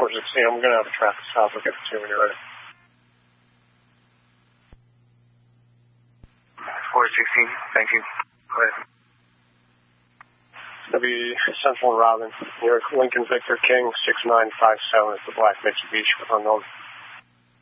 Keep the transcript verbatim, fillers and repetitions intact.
four sixteen. I'm going to have a traffic stop. I'll get to you when you're ready. four sixteen, thank you. Go ahead. W Central Robin, New York, Lincoln Victor King, six nine five seven at the Black Mitsubishi with unknown.